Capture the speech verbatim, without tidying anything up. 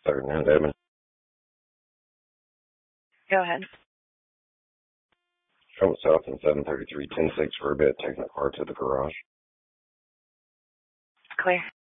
Third and Devon. Go ahead. Show myself in seven thirty-three ten six for a bit, taking the car to the garage. Clear.